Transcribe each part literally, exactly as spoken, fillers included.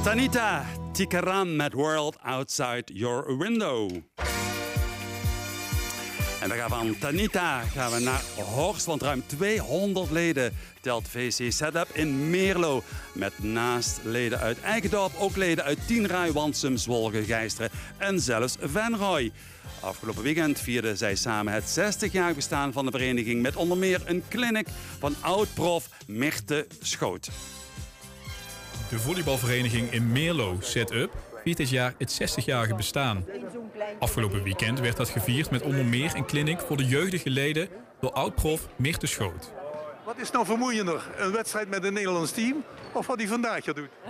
Tanita Tikaram met World Outside Your Window. En we gaan van Tanita gaan we naar Horst, want ruim tweehonderd leden telt V C Setup in Meerlo. Met naast leden uit Eigendorp ook leden uit Tienrui, Wansum, Zwolgen, Geisteren en zelfs Venrooy. Afgelopen weekend vierden zij samen het zestig-jarig bestaan van de vereniging met onder meer een clinic van oud-prof Mirte Schoot. De volleybalvereniging in Meerlo, Setup, viert dit jaar het zestigjarige bestaan. Afgelopen weekend werd dat gevierd met onder meer een clinic voor de jeugdige leden door oud-prof Mirte Schoot. Wat is nou vermoeiender? Een wedstrijd met een Nederlands team of wat hij vandaag gaat doen?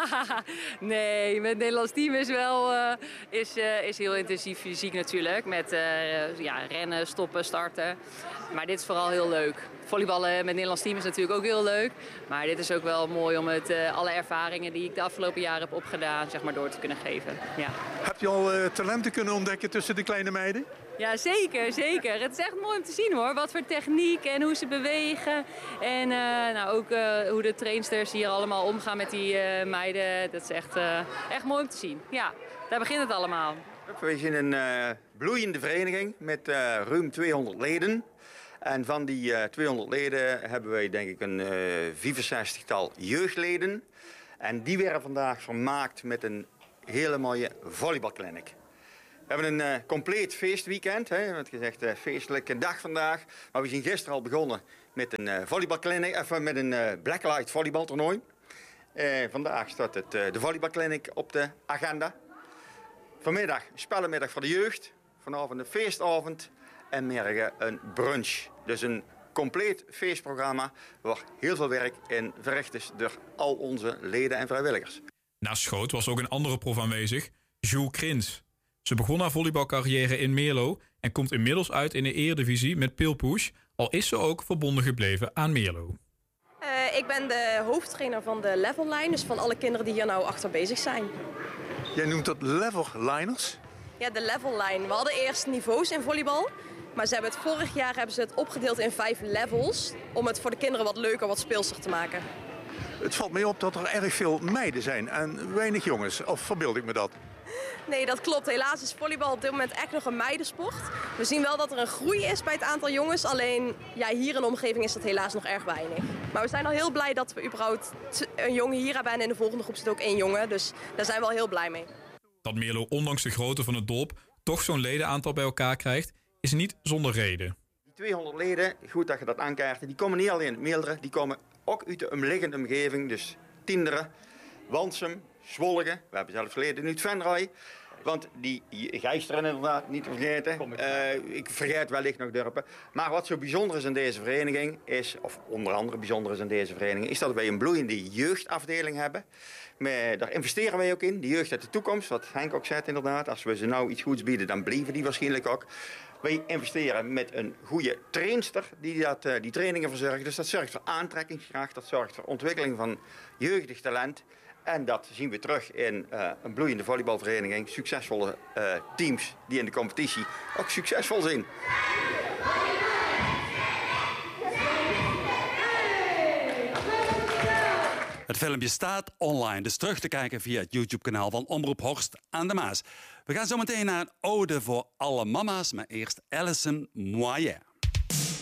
Nee, met het Nederlands team is wel uh, is, uh, is heel intensief fysiek natuurlijk. Met uh, ja, rennen, stoppen, starten. Maar dit is vooral heel leuk. Volleyballen met het Nederlands team is natuurlijk ook heel leuk. Maar dit is ook wel mooi om het, uh, alle ervaringen die ik de afgelopen jaren heb opgedaan, zeg maar, door te kunnen geven. Ja. Heb je al uh, talenten kunnen ontdekken tussen de kleine meiden? Ja, zeker, zeker. Het is echt mooi om te zien hoor. Wat voor techniek en hoe ze bewegen. En uh, nou, ook uh, hoe de trainsters hier allemaal omgaan met die uh, meiden. Dat is echt, uh, echt mooi om te zien. Ja, daar begint het allemaal. We zijn een uh, bloeiende vereniging met uh, ruim tweehonderd leden. En van die uh, tweehonderd leden hebben wij denk ik een uh, vierenzestigtal jeugdleden. En die werden vandaag vermaakt met een hele mooie volleybalclinic. We hebben een uh, compleet feestweekend, hè, wat gezegd uh, feestelijke dag vandaag. Maar we zijn gisteren al begonnen met een uh, volleybalclinic, of met een uh, blacklight volleybaltoernooi. Uh, vandaag staat het, uh, de volleybalclinic op de agenda. Vanmiddag spellenmiddag voor de jeugd, vanavond een feestavond en morgen een brunch. Dus een compleet feestprogramma waar heel veel werk in verricht is door al onze leden en vrijwilligers. Naast Schoot was ook een andere prof aanwezig, Jules Krins. Ze begon haar volleybalcarrière in Meerlo en komt inmiddels uit in de Eredivisie met Pilpush, al is ze ook verbonden gebleven aan Meerlo. Uh, ik ben de hoofdtrainer van de level line, dus van alle kinderen die hier nou achter bezig zijn. Jij noemt dat level liners? Ja, de level line. We hadden eerst niveaus in volleybal, maar ze hebben het vorig jaar hebben ze het opgedeeld in vijf levels om het voor de kinderen wat leuker, wat speelser te maken. Het valt mij op dat er erg veel meiden zijn en weinig jongens. Of verbeeld ik me dat? Nee, dat klopt. Helaas is volleybal op dit moment echt nog een meidensport. We zien wel dat er een groei is bij het aantal jongens. Alleen ja, hier in de omgeving is dat helaas nog erg weinig. Maar we zijn al heel blij dat we überhaupt een jongen hier hebben. En in de volgende groep zit ook één jongen. Dus daar zijn we al heel blij mee. Dat Meerlo ondanks de grootte van het dorp toch zo'n ledenaantal bij elkaar krijgt, is niet zonder reden. Die tweehonderd leden, goed dat je dat aankaart, die komen niet alleen uit Meelderen, die komen ook uit de omliggende omgeving. Dus Tienderen, Wansum, Zwolgen, we hebben zelfs leden uit Venrooy. Want die Geisteren inderdaad, niet te vergeten. Uh, ik vergeet wellicht nog dorpen. Maar wat zo bijzonder is in deze vereniging is, of onder andere bijzonder is in deze vereniging, is dat wij een bloeiende jeugdafdeling hebben. Maar daar investeren wij ook in, de jeugd uit de toekomst, wat Henk ook zegt inderdaad. Als we ze nou iets goeds bieden, dan blijven die waarschijnlijk ook. Wij investeren met een goede trainster die dat, uh, die trainingen verzorgt. Dus dat zorgt voor aantrekkingskracht, dat zorgt voor ontwikkeling van jeugdig talent. En dat zien we terug in uh, een bloeiende volleybalvereniging. Succesvolle uh, teams die in de competitie ook succesvol zijn. Het filmpje staat online, dus terug te kijken via het YouTube-kanaal van Omroep Horst aan de Maas. We gaan zo meteen naar een ode voor alle mama's, maar eerst Alison Moyet.